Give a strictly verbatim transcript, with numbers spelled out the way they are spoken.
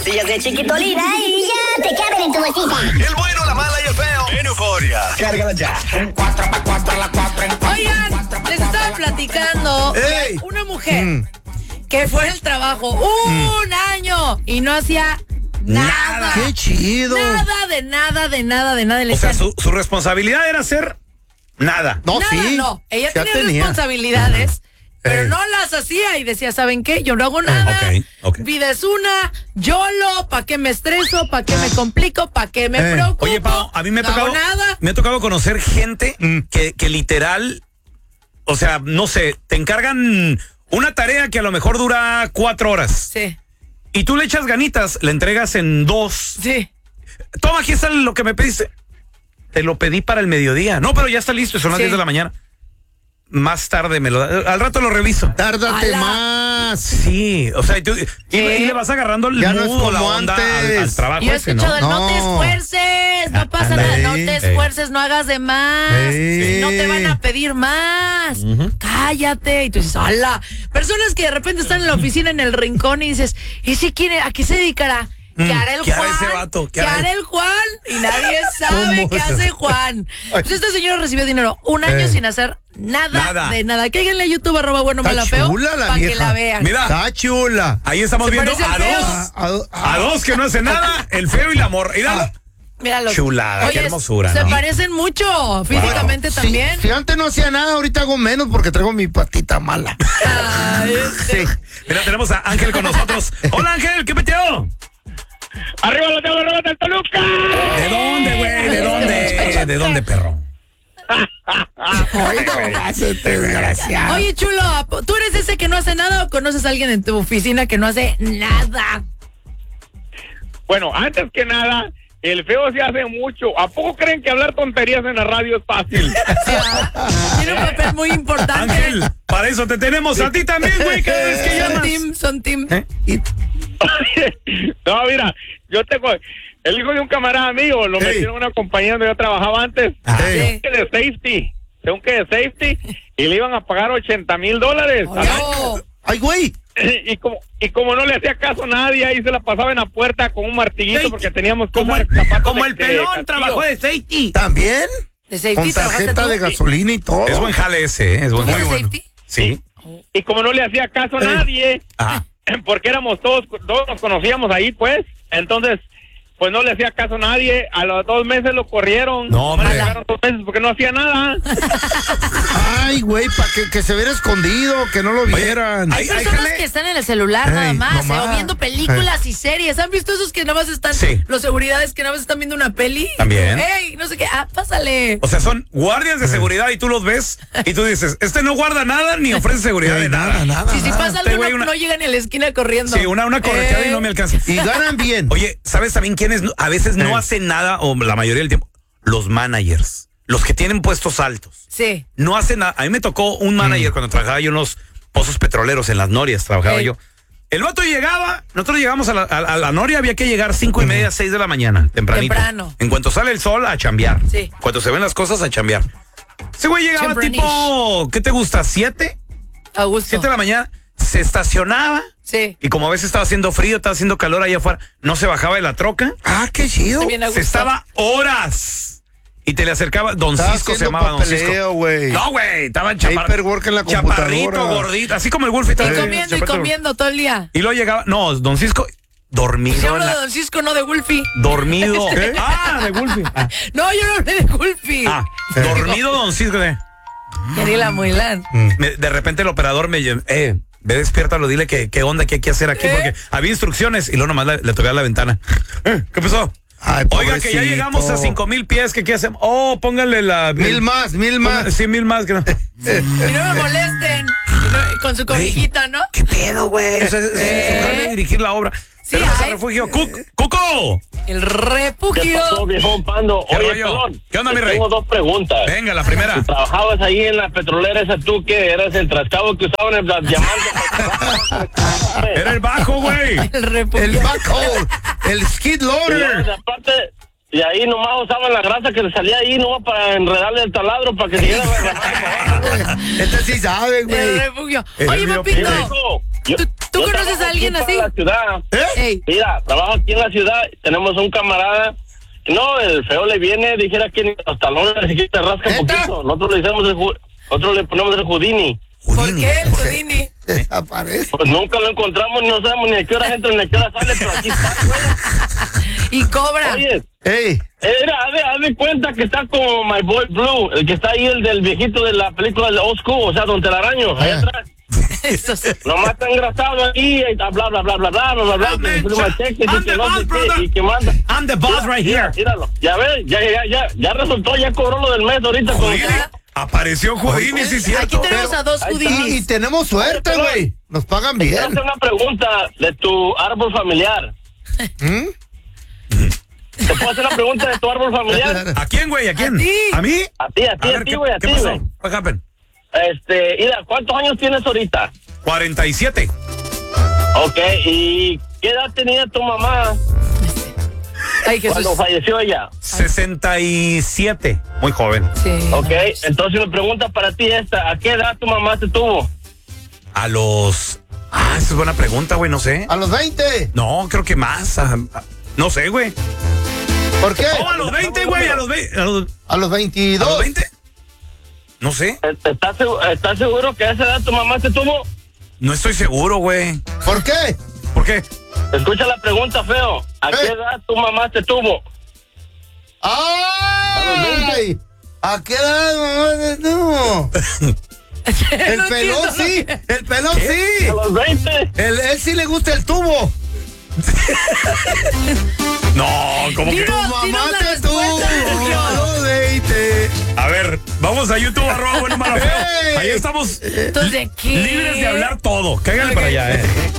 Si yo soy chiquitolina y ya te caben en tu bolsita. El bueno, la mala y el feo. En Euforia. Cárgala ya. En cuatro pa' cuatro, la cuatro en cuatro. Oigan, les estaba platicando ¡Ey! de una mujer Mm. que fue al trabajo un mm. año y no hacía nada. ¡Qué chido! Nada, de nada, de nada, de nada. Le O sea, decían, su, su responsabilidad era hacer nada. No, nada, sí. no. Ella Ya tenía, tenía. responsabilidades, pero Ey. no las hacía y decía, ¿saben qué? Yo no hago nada. Ok, ok. Vida es una, YOLO, ¿para qué me estreso? ¿Para qué me complico? ¿Para qué me Eh. preocupo? Oye, Pau, a mí me ha no tocado, hago nada. me ha tocado conocer gente Mm. que, que literal, o sea, no sé, te encargan una tarea que a lo mejor dura cuatro horas Sí, y tú le echas ganitas, le entregas en dos. sí. Toma, aquí está lo que me pediste. Te lo pedí para el mediodía. No, pero ya está listo, son las Sí. diez de la mañana. Más tarde me lo da. Al rato lo reviso. Tárdate ¡Hala! más. Sí, o sea, y, tú- y- ¿Qué? y le vas agarrando el Ya no es nudo, la como onda al, antes. al trabajo Yo he ese, escuchado ¿no? el no. te No. esfuerces, no pasa ándale. nada, no te Ey. esfuerces, no hagas de más, Ey. no te van a pedir más, cállate. Y tú dices, ¡hala! Personas que de repente están en la oficina en el rincón y dices, ¿ese quién es? ¿A qué se dedicará? ¿Qué hará el ¿qué hará Juan? ese vato? ¿Qué ¿Qué hará? hará el Juan? Y nadie sabe ¿Cómo qué es? hace Juan. Pues esta señora recibió dinero un año Eh. sin hacer nada, Nada. de nada. Cáiganle a YouTube, arroba bueno, Está mala, feo, chula la para que vieja. la vean. Mira. Está chula. Ahí estamos Se viendo parece a al feo. dos. A, a- A dos que no hacen nada, el feo y la morra. Míralo. Ah. Míralo. Chulada, qué Oye, hermosura, Se ¿no? parecen mucho, físicamente Sí, también. Si antes no hacía nada, ahorita hago menos porque traigo mi patita mala. Ay, este. Sí. Mira, tenemos a Ángel con nosotros. Hola, Ángel, ¿qué peteo? ¡Arriba los diablos, arriba del Toluca! ¿De dónde, güey? ¿De dónde? ¿De dónde, perro? Desgraciado. Oye, chulo, ¿tú eres ese que no hace nada o conoces a alguien en tu oficina que no hace nada? Bueno, antes que nada, el feo se hace mucho. ¿A poco creen que hablar tonterías en la radio es fácil? Sí, ah, tiene un papel muy importante. Ángel, para eso te tenemos a ti también, güey, cada vez que Son llamas. team, son team. ¿Eh? No, mira, yo tengo el hijo de un camarada mío, lo Ey. metieron en una compañía donde yo trabajaba antes. Ey. Según que de safety, según que de safety, y le iban a pagar ochenta mil dólares. Oye, Ay, güey. Y como, y como no le hacía caso a nadie, ahí se la pasaba en la puerta con un martillito porque teníamos Como cosas, el, zapatos como de- el de pelón castillo. trabajó de safety. ¿También? ¿de safety Con trabajaste tarjeta tú? de gasolina y todo. Es buen jale ese, ¿eh? Es buen ¿Tú jale. eres safety? Sí. Y como no le hacía caso a Ey. nadie, Ah. porque éramos todos, todos nos conocíamos ahí, pues, entonces, pues no le hacía caso a nadie. A los dos meses lo corrieron. No, Nomás hombre. le pagaron dos meses porque no hacía nada. Ay, güey, para que, que se viera escondido, que no lo vieran. Hay Ay, ay, personas jale. que están en el celular Ey, nada más, nomás. eh, o viendo películas y series. ¿Han visto esos que nada más están, Sí. los seguridades que nada más están viendo una peli? También. Ey, no sé qué, ah, pásale. O sea, son guardias de seguridad y tú los ves y tú dices, este no guarda nada ni ofrece seguridad Ey, de nada. nada, nada. Si si nada. pasa Este algo, güey no, una- no llega ni a la esquina corriendo. Sí, una, una correteada Eh, y no me alcanza. Y ganan bien. Oye, ¿sabes también quiénes no- a veces no Eh. hacen nada o la mayoría del tiempo? Los managers, los que tienen puestos altos. Sí. No hacen nada. A mí me tocó un manager cuando trabajaba yo en los pozos petroleros, en las norias, trabajaba Ey. yo. El vato llegaba, nosotros llegamos a la, a, a la noria, había que llegar cinco y media, seis de la mañana, tempranito. Temprano. En cuanto sale el sol, a chambear. Sí. Cuando se ven las cosas, a chambear. Ese güey llegaba Tempranish. tipo, ¿qué te gusta? ¿Siete? Augusto. Siete de la mañana. Se estacionaba. Sí. Y como a veces estaba haciendo frío, estaba haciendo calor allá afuera, no se bajaba de la troca. Ah, qué chido. Bien a Se gusto. estaba horas. Y te le acercaba, Don Estaba Cisco se haciendo llamaba Don papeleo, Cisco. güey. No, güey, estaba en chapar- Paperwork en la computadora. chaparrito, gordito, así como el Wolfie. Y también, comiendo y chaparrito. comiendo todo el día. Y luego llegaba, no, Don Cisco, Se dormido. habla en de la- Don Cisco, no de Wolfie. dormido. Ah, de Wolfie. Ah, No, yo no hablé de Wolfie. ah, dormido Don Cisco. de- Quería Muilán. me- de repente el operador me llama, eh, ve, despiértalo, dile que qué onda, qué hay que hacer aquí, ¿Eh? porque había instrucciones y luego nomás le, le toqué a la ventana. Eh, ¿Qué pasó? Ay, Oiga, que ya pobrecito. llegamos a cinco mil pies, que qué hacemos. Oh, póngale la... Mil más, mil más. Sí, mil más. Que no. Y no me molesten. Y no- con su cobijita, ¿no? ¿Qué pedo, güey? Eso es, eso es ¿Eh? su plan de dirigir la obra. Sí, Tenemos al hay- refugio. ¡Cuc- ¡Cuco! El ¿Qué pasó, refugio. viejo Pando? ¿Qué Oye, rollo? pelón, ¿Qué onda, mi te rey? Tengo dos preguntas. Venga, la primera. ¿Trabajabas ahí en la petrolera esa tú que eras el trascabo que usaban en las diamantes? Era el bajo, güey. El refugio. El backhoe. El skid Y luego, loader. aparte, y ahí nomás usaban la grasa que le salía ahí nomás para enredarle el taladro para que siguiera remando para abajo. Este sí sabe, El güey. refugio. El Oye, río Y Pepito. luego, Yo, ¿Tú, tú yo conoces trabajo a alguien aquí así? para la ciudad. Ey. Mira, trabajo aquí en la ciudad, tenemos un camarada. No, el feo le viene, dijera que ni los talones se te rasca un ¿Neta? poquito. Nosotros le decimos el, ju- nosotros le ponemos el Houdini. ¿Por Houdini. qué, Houdini? Desaparece. Pues nunca lo encontramos, no sabemos ni a qué hora entra ni a qué hora sale, pero aquí está, güey. Y cobra. Oye, Ey, era, haz de, haz de cuenta que está como My Boy Blue, el que está ahí, el del viejito de la película de Old School, o sea, Don Telaraño, ahí Ah. atrás. Eso sí. Nomás está engrasado aquí, y bla, bla, bla, bla, bla, bla, bla, bla, I'm que in firma cha- cheques I'm y que the no boss, sé brother. qué, y que manda. I'm the boss right here. Míralo, ya ves, ya, ya, ya, ya resultó, ya cobró lo del mes ahorita. con- Houdini. Apareció Houdini, sí, cierto. Aquí tenemos a dos Ahí está. y, y Houdinis. tenemos suerte, Oye, güey. Nos pagan Quiero bien. hacer una pregunta de tu árbol familiar. ¿Mm? ¿Te puedo hacer una pregunta de tu árbol familiar? ¿A quién, güey? ¿A quién? A ti. ¿A mí? A ti, a ti, ver, a ti, ¿qué- güey, a ¿Qué ti, pasó? güey. What happened? Este, mira, ¿cuántos años tienes ahorita? cuarenta y siete. Ok, ¿y qué edad tenía tu mamá Ay, Jesús. cuando falleció ella? sesenta y siete. Muy joven. Sí. Ok, entonces mi pregunta para ti es esta, ¿a qué edad tu mamá te tuvo? A los... Ah, esa es buena pregunta, güey, no sé. A los veinte. No, creo que más. a- a- No sé, güey. ¿Por qué? Oh, a los veinte, güey, a los veinte. ¿A los, A los a veintidós. los veinte? No sé. ¿Estás seguro, ¿Estás seguro que a esa edad tu mamá te tuvo? No estoy seguro, güey. ¿Por qué? ¿Por qué? Escucha la pregunta, feo. ¿A Eh. qué edad tu mamá te tuvo? ¡Ay! ¿A qué edad, mamá? No. El No pelón entiendo lo sí. que- El pelón A sí. los veinte. El, él sí le gusta el tubo. No, ¿cómo que? Tu Dinos, mamá dinos la te tuvo respuesta, Sergio. a los veinte. A ver, vamos a YouTube, arroba bueno, malo, feo. Ey. Ahí estamos Entonces, ¿de qué? libres de hablar todo. Cáiganle para allá, eh.